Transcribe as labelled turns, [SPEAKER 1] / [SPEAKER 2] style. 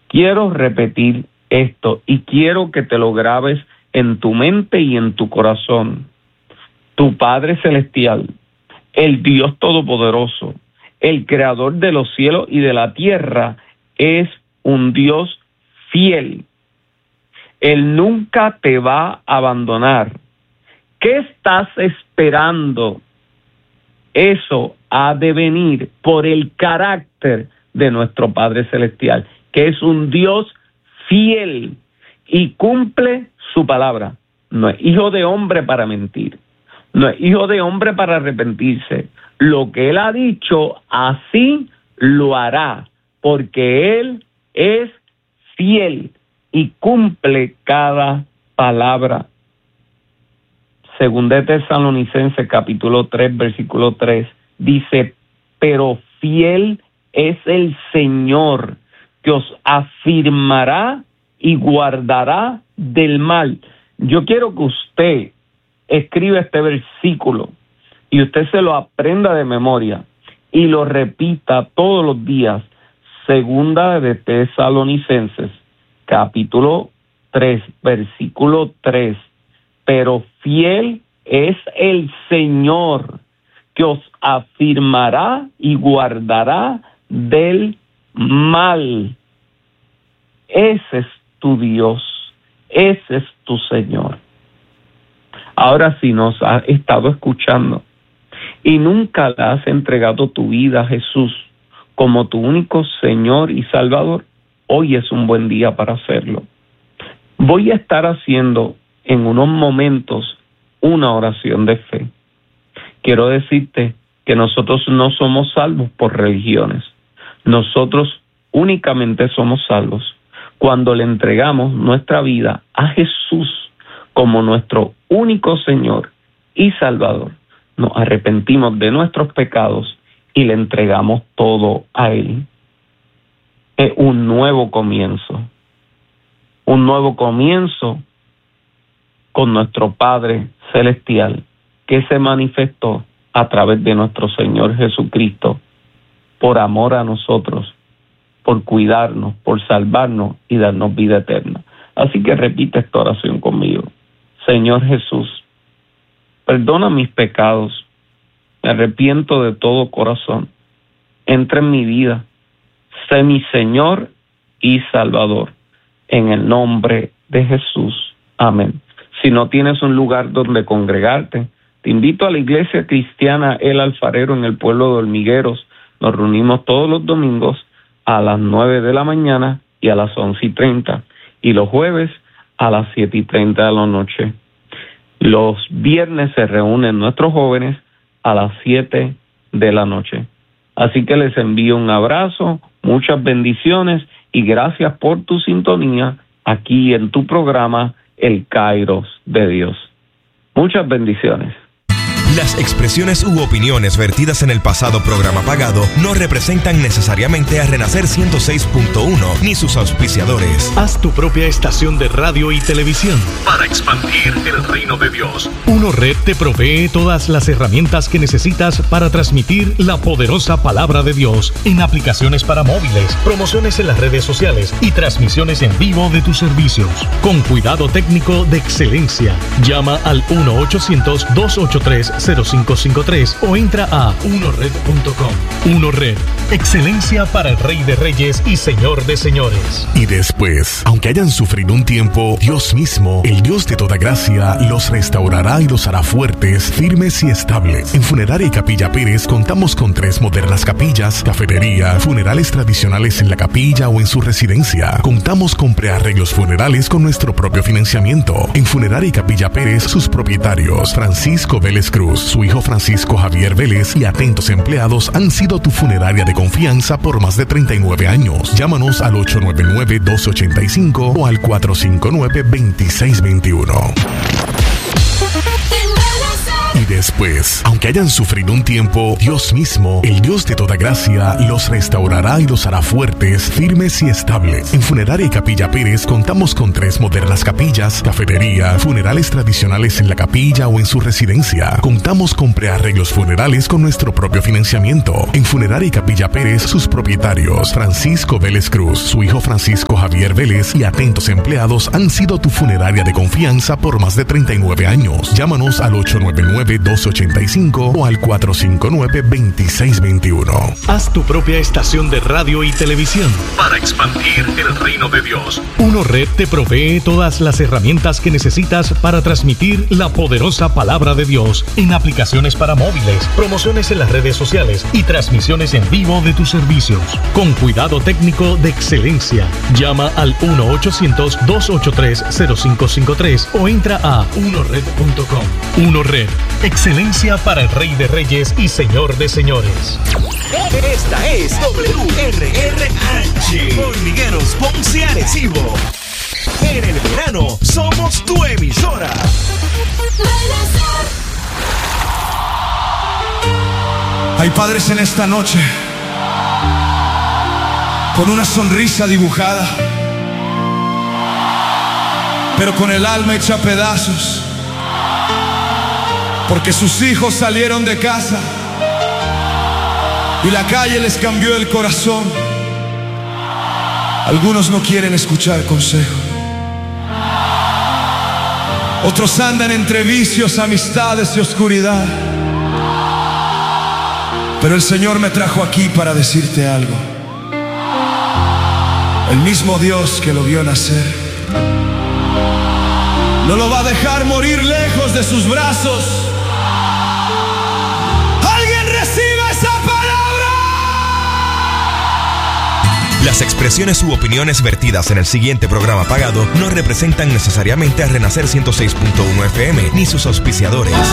[SPEAKER 1] quiero repetir esto y quiero que te lo grabes en tu mente y en tu corazón. Tu Padre Celestial, el Dios Todopoderoso, el Creador de los cielos y de la tierra, es un Dios fiel. Él nunca te va a abandonar. ¿Qué estás esperando? Eso ha de venir por el carácter de nuestro Padre Celestial, que es un Dios fiel y cumple su palabra. No es hijo de hombre para mentir, no es hijo de hombre para arrepentirse. Lo que Él ha dicho, así lo hará, porque Él es fiel y cumple cada palabra. Según de Tesalonicenses capítulo 3, versículo 3, dice, pero fiel es el Señor, que os afirmará y guardará del mal. Yo quiero que usted escriba este versículo y usted se lo aprenda de memoria y lo repita todos los días. Segunda de Tesalonicenses capítulo 3, versículo 3. Pero fiel es el Señor, que os afirmará y guardará del mal. Ese es tu Dios, ese es tu Señor. Ahora, si nos has estado escuchando y nunca le has entregado tu vida a Jesús como tu único Señor y Salvador, hoy es un buen día para hacerlo. Voy a estar haciendo en unos momentos una oración de fe. Quiero decirte que nosotros no somos salvos por religiones. Nosotros únicamente somos salvos cuando le entregamos nuestra vida a Jesús como nuestro único Señor y Salvador. Nos arrepentimos de nuestros pecados y le entregamos todo a Él. Es un nuevo comienzo. Un nuevo comienzo con nuestro Padre Celestial, que se manifestó a través de nuestro Señor Jesucristo, por amor a nosotros, por cuidarnos, por salvarnos y darnos vida eterna. Así que repite esta oración conmigo. Señor Jesús, perdona mis pecados, me arrepiento de todo corazón. Entra en mi vida, sé mi Señor y Salvador, en el nombre de Jesús. Amén. Si no tienes un lugar donde congregarte, te invito a la Iglesia Cristiana El Alfarero en el pueblo de Hormigueros. Nos reunimos todos los domingos a las 9 de la mañana y a las 11:30, y los jueves a las 7:30 de la noche. Los viernes se reúnen nuestros jóvenes a las 7 de la noche. Así que les envío un abrazo, muchas bendiciones y gracias por tu sintonía aquí en tu programa El Kairos de Dios. Muchas bendiciones.
[SPEAKER 2] Las expresiones u opiniones vertidas en el pasado programa pagado no representan necesariamente a Renacer 106.1 ni sus auspiciadores.
[SPEAKER 3] Haz tu propia estación de radio y televisión para expandir el reino de Dios. Uno Red te provee todas las herramientas que necesitas para transmitir la poderosa palabra de Dios en aplicaciones para móviles, promociones en las redes sociales y transmisiones en vivo de tus servicios. Con cuidado técnico de excelencia. Llama al 1-800-283-0553 o entra a unored.com. Uno Red, excelencia para el Rey de Reyes y Señor de Señores.
[SPEAKER 4] Y después, aunque hayan sufrido un tiempo, Dios mismo, el Dios de toda gracia, los restaurará y los hará fuertes, firmes y estables. En Funeraria y Capilla Pérez contamos con 3 modernas capillas, cafetería, funerales tradicionales en la capilla o en su residencia. Contamos con prearreglos funerales con nuestro propio financiamiento. En Funeraria y Capilla Pérez, sus propietarios, Francisco Vélez Cruz, su hijo Francisco Javier Vélez y atentos empleados han sido tu funeraria de confianza por más de 39 años. Llámanos al 899-1285 o al 459-2621. Y después. Aunque hayan sufrido un tiempo, Dios mismo, el Dios de toda gracia, los restaurará y los hará fuertes, firmes y estables. En Funeraria y Capilla Pérez contamos con 3 modernas capillas, cafetería, funerales tradicionales en la capilla o en su residencia. Contamos con prearreglos funerales con nuestro propio financiamiento. En Funeraria y Capilla Pérez, sus propietarios, Francisco Vélez Cruz, su hijo Francisco Javier Vélez y atentos empleados han sido tu funeraria de confianza por más de 39 años. Llámanos al 899-1285 o al 459-2621.
[SPEAKER 3] Haz tu propia estación de radio y televisión para expandir el reino de Dios. Uno Red te provee todas las herramientas que necesitas para transmitir la poderosa palabra de Dios en aplicaciones para móviles, promociones en las redes sociales y transmisiones en vivo de tus servicios. Con cuidado técnico de excelencia. Llama al 1-800-283-0553 o entra a unored.com. Uno Red, excelencia para el Rey de Reyes y Señor de Señores.
[SPEAKER 5] Esta es WRRH, Hormigueros Ponce Arecibo. En el verano somos tu emisora.
[SPEAKER 6] Hay padres en esta noche con una sonrisa dibujada, pero con el alma hecha pedazos, porque sus hijos salieron de casa y la calle les cambió el corazón. Algunos no quieren escuchar consejo, otros andan entre vicios, amistades y oscuridad. Pero el Señor me trajo aquí para decirte algo. El mismo Dios que lo vio nacer no lo va a dejar morir lejos de sus brazos. ¡Alguien recibe esa palabra!
[SPEAKER 2] Las expresiones u opiniones vertidas en el siguiente programa pagado no representan necesariamente a Renacer 106.1 FM ni sus auspiciadores.